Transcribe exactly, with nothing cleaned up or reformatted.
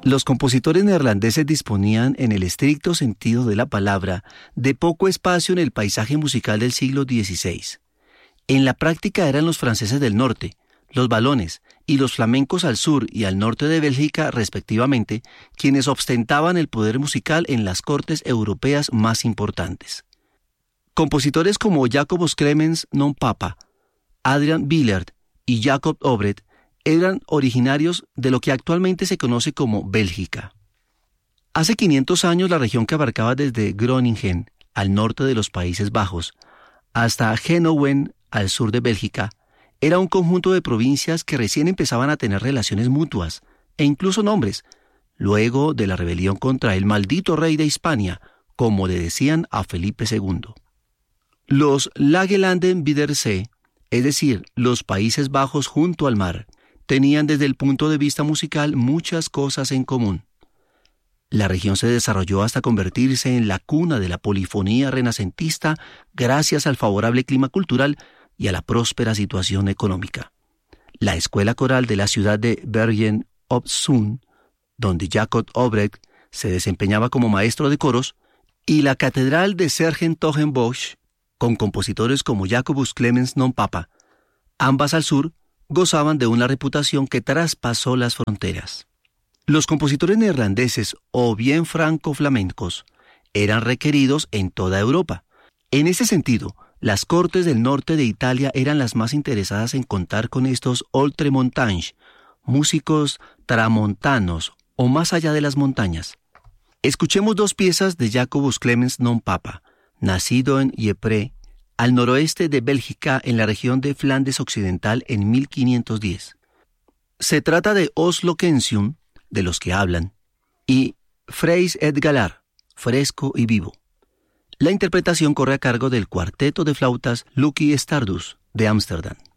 Los compositores neerlandeses disponían, en el estricto sentido de la palabra, de poco espacio en el paisaje musical del siglo dieciséis. En la práctica eran los franceses del norte, los valones y los flamencos al sur y al norte de Bélgica, respectivamente, quienes ostentaban el poder musical en las cortes europeas más importantes. Compositores como Jacobus Clemens non Papa, Adrian Willaert y Jacob Obrecht eran originarios de lo que actualmente se conoce como Bélgica. Hace quinientos años la región que abarcaba desde Groningen, al norte de los Países Bajos, hasta Genowen, al sur de Bélgica, era un conjunto de provincias que recién empezaban a tener relaciones mutuas, e incluso nombres, luego de la rebelión contra el maldito rey de Hispania, como le decían a Felipe segundo. Los Lagelanden Wiedersee, es decir, los Países Bajos junto al mar, tenían desde el punto de vista musical muchas cosas en común. La región se desarrolló hasta convertirse en la cuna de la polifonía renacentista gracias al favorable clima cultural y a la próspera situación económica. La escuela coral de la ciudad de Bergen op Zoom, donde Jacob Obrecht se desempeñaba como maestro de coros, y la catedral de Sergentogenbosch, con compositores como Jacobus Clemens non Papa, ambas al sur, gozaban de una reputación que traspasó las fronteras. Los compositores neerlandeses o bien franco-flamencos eran requeridos en toda Europa. En ese sentido, las cortes del norte de Italia eran las más interesadas en contar con estos oltremontagne, músicos tramontanos o más allá de las montañas. Escuchemos dos piezas de Jacobus Clemens non Papa, nacido en Ypres, al noroeste de Bélgica, en la región de Flandes Occidental en mil quinientos diez. Se trata de Os Loquensium, de los que hablan, y Freis et Galar, fresco y vivo. La interpretación corre a cargo del cuarteto de flautas Lucky Stardust de Ámsterdam.